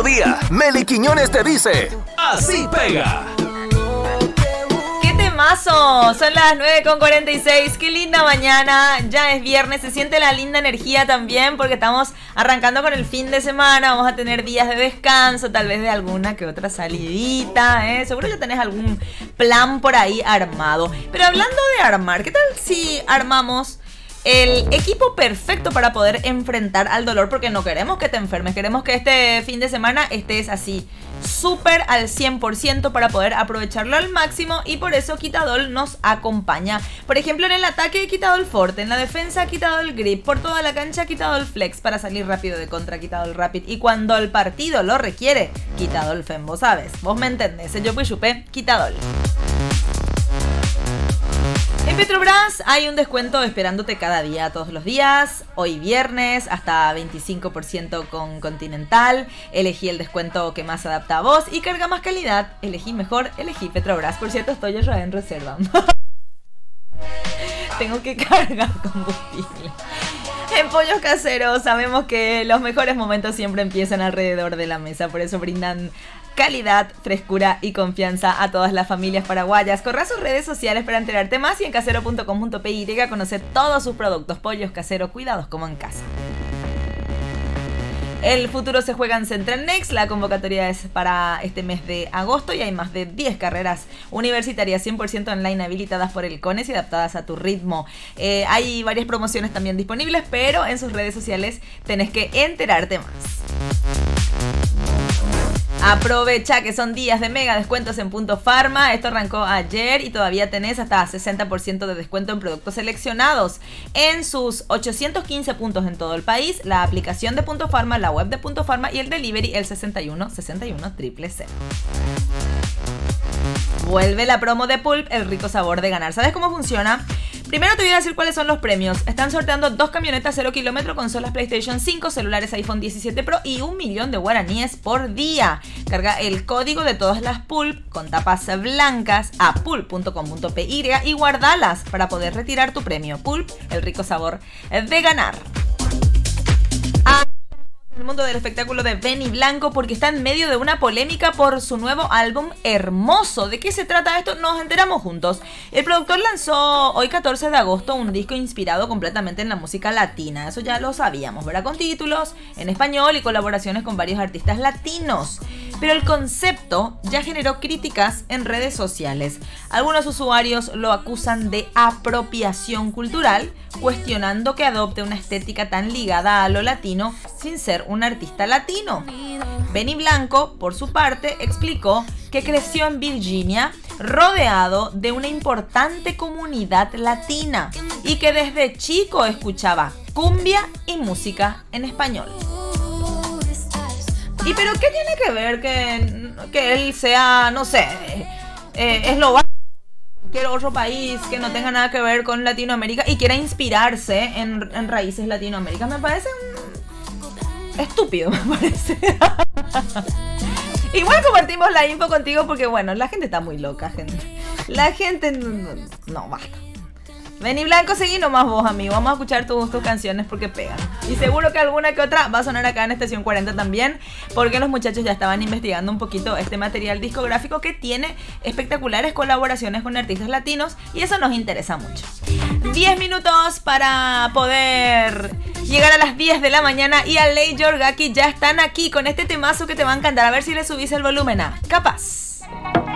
mediodía, Meli Quiñones te dice, así pega. ¡Qué temazo! Son las 9:46, qué linda mañana, ya es viernes, se siente la linda energía también porque estamos arrancando con el fin de semana, vamos a tener días de descanso, tal vez de alguna que otra salidita, seguro ya tenés algún plan por ahí armado. Pero hablando de armar, ¿qué tal si armamos el equipo perfecto para poder enfrentar al dolor? Porque no queremos que te enfermes, queremos que este fin de semana estés así súper al 100% para poder aprovecharlo al máximo, y por eso Quitadol nos acompaña. Por ejemplo, en el ataque Quitadol Forte, en la defensa Quitadol Grip, por toda la cancha Quitadol Flex para salir rápido de contra, Quitadol Rapid, y cuando el partido lo requiere, Quitadol Fem, vos sabes, vos me entendés, yo pues chupé Quitadol. En Petrobras hay un descuento esperándote cada día, todos los días. Hoy viernes, hasta 25% con Continental. Elegí el descuento que más se adapta a vos y carga más calidad. Elegí mejor, elegí Petrobras. Por cierto, estoy ya en reserva. Tengo que cargar combustible. En Pollos Caseros sabemos que los mejores momentos siempre empiezan alrededor de la mesa. Por eso brindan calidad, frescura y confianza a todas las familias paraguayas. Corre a sus redes sociales para enterarte más y en casero.com.py conoce todos sus productos. Pollos Caseros, cuidados como en casa. El futuro se juega en Central Next. La convocatoria es para este mes de agosto y hay más de 10 carreras universitarias 100% online habilitadas por el CONES y adaptadas a tu ritmo. Hay varias promociones también disponibles, pero en sus redes sociales tenés que enterarte más. Aprovecha que son días de mega descuentos en Punto Pharma. Esto arrancó ayer y todavía tenés hasta 60% de descuento en productos seleccionados en sus 815 puntos en todo el país, la aplicación de Punto Pharma, la web de Punto Pharma y el delivery el 61 61 000. Vuelve la promo de Pulp, el rico sabor de ganar. ¿Sabes cómo funciona? Primero te voy a decir cuáles son los premios. Están sorteando 2 camionetas 0 kilómetros, consolas PlayStation 5, celulares iPhone 17 Pro y 1 millón de guaraníes por día. Carga el código de todas las Pulp con tapas blancas a pulp.com.py y guardalas para poder retirar tu premio. Pulp, el rico sabor de ganar. El mundo del espectáculo de Benny Blanco porque está en medio de una polémica por su nuevo álbum Hermoso. ¿De qué se trata esto? Nos enteramos juntos. El productor lanzó hoy 14 de agosto un disco inspirado completamente en la música latina. Eso ya lo sabíamos, ¿verdad? Con títulos en español y colaboraciones con varios artistas latinos. Pero el concepto ya generó críticas en redes sociales. Algunos usuarios lo acusan de apropiación cultural, cuestionando que adopte una estética tan ligada a lo latino sin ser un artista latino. Benny Blanco, por su parte, explicó que creció en Virginia, rodeado de una importante comunidad latina y que desde chico escuchaba cumbia y música en español. ¿Y pero qué tiene que ver que él sea, no sé, eslovaco, cualquier otro país que no tenga nada que ver con Latinoamérica y quiera inspirarse en raíces latinoaméricas? Me parece estúpido, me parece. Igual compartimos la info contigo porque, bueno, la gente está muy loca, gente. La gente no basta. Benny Blanco, seguí nomás vos, amigo. Vamos a escuchar tus canciones porque pegan. Y seguro que alguna que otra va a sonar acá en Estación 40 también, porque los muchachos ya estaban investigando un poquito este material discográfico que tiene espectaculares colaboraciones con artistas latinos y eso nos interesa mucho. 10 minutos para poder llegar a las 10 de la mañana y Aley Yorgaki ya están aquí con este temazo que te va a encantar. A ver si le subís el volumen a Capaz.